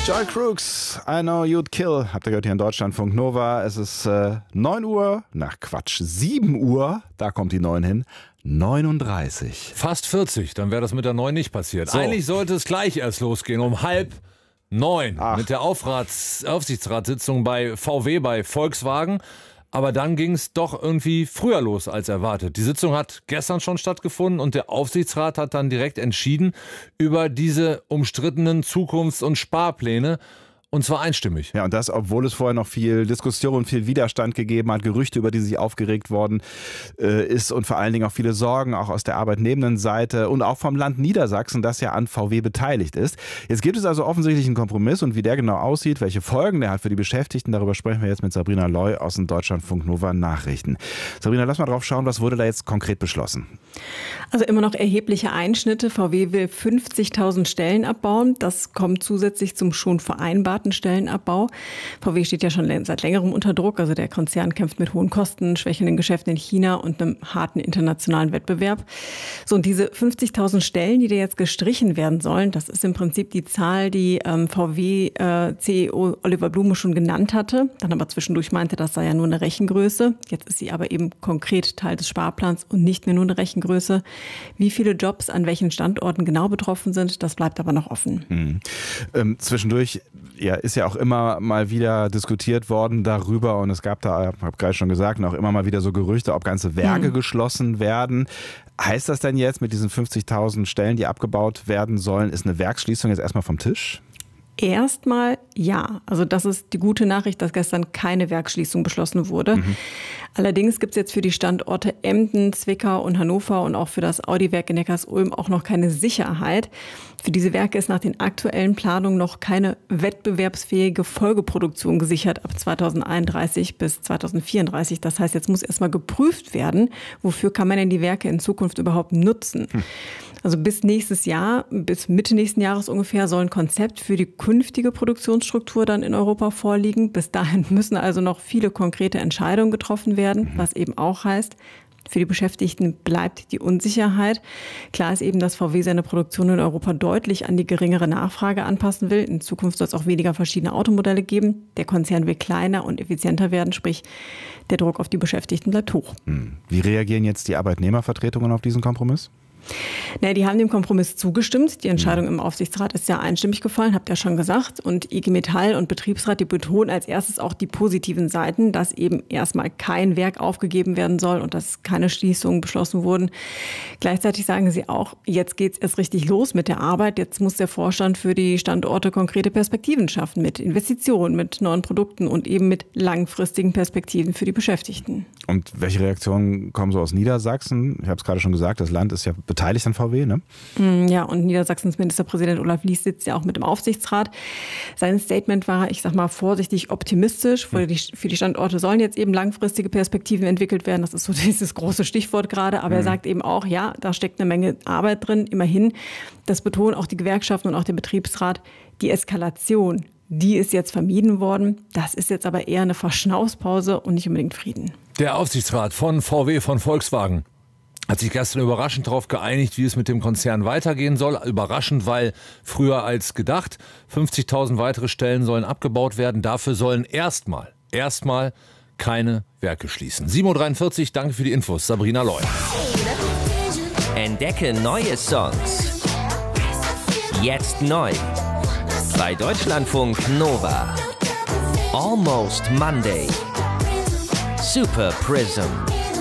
Joy Crooks, I Know You'd Kill, habt ihr gehört hier in Deutschlandfunk Nova. Es ist 9 Uhr, 7 Uhr, da kommt die 9 hin, 39. Fast 40, dann wäre das mit der 9 nicht passiert. So. Eigentlich sollte es gleich erst losgehen, um 8:30 mit der Aufsichtsratssitzung bei VW, bei Volkswagen. Aber dann ging es doch irgendwie früher los als erwartet. Die Sitzung hat gestern schon stattgefunden und der Aufsichtsrat hat dann direkt entschieden über diese umstrittenen Zukunfts- und Sparpläne. Und zwar einstimmig. Ja, und das, obwohl es vorher noch viel Diskussion, viel Widerstand gegeben hat, Gerüchte, über die sich aufgeregt worden ist und vor allen Dingen auch viele Sorgen, auch aus der arbeitnehmenden Seite und auch vom Land Niedersachsen, das ja an VW beteiligt ist. Jetzt gibt es also offensichtlich einen Kompromiss und wie der genau aussieht, welche Folgen der hat für die Beschäftigten, darüber sprechen wir jetzt mit Sabrina Loy aus den Deutschlandfunk Nova Nachrichten. Sabrina, lass mal drauf schauen, was wurde da jetzt konkret beschlossen? Also immer noch erhebliche Einschnitte. VW will 50.000 Stellen abbauen. Das kommt zusätzlich zum schon vereinbarten Stellenabbau. VW steht ja schon seit längerem unter Druck. Also der Konzern kämpft mit hohen Kosten, schwächelnden Geschäften in China und einem harten internationalen Wettbewerb. So, und diese 50.000 Stellen, die da jetzt gestrichen werden sollen, das ist im Prinzip die Zahl, die VW-CEO Oliver Blume schon genannt hatte. Dann aber zwischendurch meinte, das sei ja nur eine Rechengröße. Jetzt ist sie aber eben konkret Teil des Sparplans und nicht mehr nur eine Rechengröße. Wie viele Jobs an welchen Standorten genau betroffen sind, das bleibt aber noch offen. Zwischendurch ist ja auch immer mal wieder diskutiert worden darüber und es gab da, ich habe gerade schon gesagt, auch immer mal wieder so Gerüchte, ob ganze Werke geschlossen werden. Heißt das denn jetzt mit diesen 50.000 Stellen, die abgebaut werden sollen, ist eine Werksschließung jetzt erstmal vom Tisch? Erstmal ja. Also das ist die gute Nachricht, dass gestern keine Werksschließung beschlossen wurde. Allerdings gibt es jetzt für die Standorte Emden, Zwickau und Hannover und auch für das Audi-Werk in Neckarsulm auch noch keine Sicherheit. Für diese Werke ist nach den aktuellen Planungen noch keine wettbewerbsfähige Folgeproduktion gesichert ab 2031 bis 2034. Das heißt, jetzt muss erstmal geprüft werden, wofür kann man denn die Werke in Zukunft überhaupt nutzen. Also bis nächstes Jahr, bis Mitte nächsten Jahres ungefähr, soll ein Konzept für die künftige Produktionsstruktur dann in Europa vorliegen. Bis dahin müssen also noch viele konkrete Entscheidungen getroffen werden, was eben auch heißt, für die Beschäftigten bleibt die Unsicherheit. Klar ist eben, dass VW seine Produktion in Europa deutlich an die geringere Nachfrage anpassen will. In Zukunft soll es auch weniger verschiedene Automodelle geben. Der Konzern will kleiner und effizienter werden, sprich der Druck auf die Beschäftigten bleibt hoch. Wie reagieren jetzt die Arbeitnehmervertretungen auf diesen Kompromiss? Naja, die haben dem Kompromiss zugestimmt. Die Entscheidung im Aufsichtsrat ist ja einstimmig gefallen, habt ihr ja schon gesagt. Und IG Metall und Betriebsrat, die betonen als erstes auch die positiven Seiten, dass eben erstmal kein Werk aufgegeben werden soll und dass keine Schließungen beschlossen wurden. Gleichzeitig sagen sie auch, jetzt geht's erst richtig los mit der Arbeit. Jetzt muss der Vorstand für die Standorte konkrete Perspektiven schaffen mit Investitionen, mit neuen Produkten und eben mit langfristigen Perspektiven für die Beschäftigten. Und welche Reaktionen kommen so aus Niedersachsen? Ich habe es gerade schon gesagt, das Land ist ja beteiligt an VW, ne? Ja, und Niedersachsens Ministerpräsident Olaf Lies sitzt ja auch mit im Aufsichtsrat. Sein Statement war, ich sag mal, vorsichtig optimistisch. Für die Standorte sollen jetzt eben langfristige Perspektiven entwickelt werden. Das ist so dieses große Stichwort gerade. Aber er sagt eben auch, ja, da steckt eine Menge Arbeit drin. Immerhin, das betonen auch die Gewerkschaften und auch der Betriebsrat, die Eskalation, die ist jetzt vermieden worden. Das ist jetzt aber eher eine Verschnaufspause und nicht unbedingt Frieden. Der Aufsichtsrat von VW, von Volkswagen, hat sich gestern überraschend darauf geeinigt, wie es mit dem Konzern weitergehen soll. Überraschend, weil früher als gedacht, 50.000 weitere Stellen sollen abgebaut werden. Dafür sollen erstmal keine Werke schließen. 7:43 Uhr, danke für die Infos. Sabrina Loy. Entdecke neue Songs. Jetzt neu. Bei Deutschlandfunk Nova. Almost Monday. Super Prism.